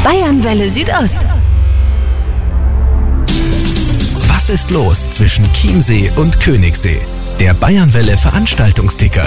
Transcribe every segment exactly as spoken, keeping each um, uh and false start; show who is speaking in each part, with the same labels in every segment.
Speaker 1: Bayernwelle Südost.
Speaker 2: Was ist los zwischen Chiemsee und Königssee? Der Bayernwelle Veranstaltungsticker.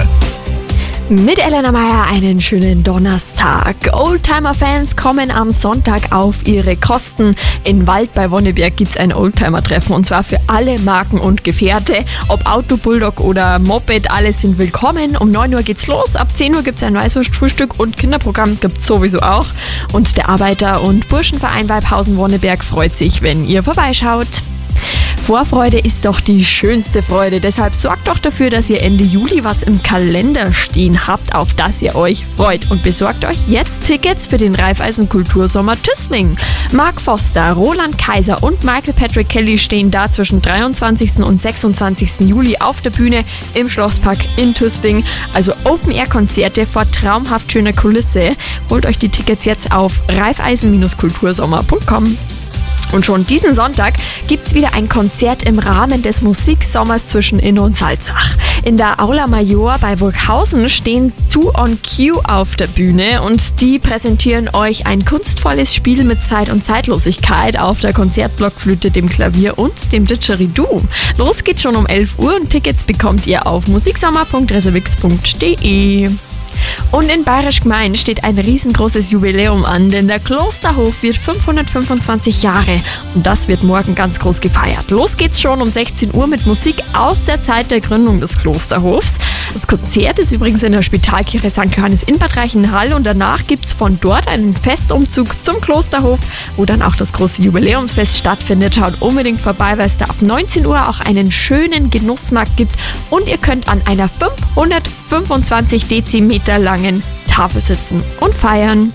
Speaker 3: Mit Elena Meyer einen schönen Donnerstag. Oldtimer-Fans kommen am Sonntag auf ihre Kosten. In Wald bei Wonneberg gibt es ein Oldtimer-Treffen und zwar für alle Marken und Gefährte. Ob Auto, Bulldog oder Moped, alle sind willkommen. Um neun Uhr geht's los, ab zehn Uhr gibt es ein Weißwurstfrühstück und Kinderprogramm gibt es sowieso auch. Und der Arbeiter- und Burschenverein Weibhausen-Wonneberg freut sich, wenn ihr vorbeischaut. Vorfreude ist doch die schönste Freude, deshalb sorgt doch dafür, dass ihr Ende Juli was im Kalender stehen habt, auf das ihr euch freut, und besorgt euch jetzt Tickets für den Raiffeisen Kultursommer Tüßling. Mark Foster, Roland Kaiser und Michael Patrick Kelly stehen da zwischen dreiundzwanzigsten und sechsundzwanzigsten Juli auf der Bühne im Schlosspark in Tüßling, also Open-Air-Konzerte vor traumhaft schöner Kulisse. Holt euch die Tickets jetzt auf raiffeisen kultursommer punkt com. Und schon diesen Sonntag gibt's wieder ein Konzert im Rahmen des Musiksommers zwischen Inn und Salzach. In der Aula Major bei Burghausen stehen Two on Q auf der Bühne und die präsentieren euch ein kunstvolles Spiel mit Zeit und Zeitlosigkeit auf der Konzertblockflöte, dem Klavier und dem Didgeridoo. Los geht's schon um elf Uhr und Tickets bekommt ihr auf musiksommer punkt reservix punkt de. Und in Bayerisch Gmein steht ein riesengroßes Jubiläum an, denn der Klosterhof wird fünfhundertfünfundzwanzig Jahre und das wird morgen ganz groß gefeiert. Los geht's schon um sechzehn Uhr mit Musik aus der Zeit der Gründung des Klosterhofs. Das Konzert ist übrigens in der Spitalkirche Sankt Johannes in Bad Reichenhall und danach gibt's von dort einen Festumzug zum Klosterhof, wo dann auch das große Jubiläumsfest stattfindet. Schaut unbedingt vorbei, weil es da ab neunzehn Uhr auch einen schönen Genussmarkt gibt und ihr könnt an einer fünfhundertfünfundzwanzig Dezimeter langen Tafel sitzen und feiern.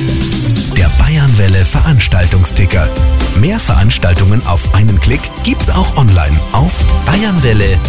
Speaker 2: Der Bayernwelle Veranstaltungsticker. Mehr Veranstaltungen auf einen Klick gibt's auch online auf bayernwelle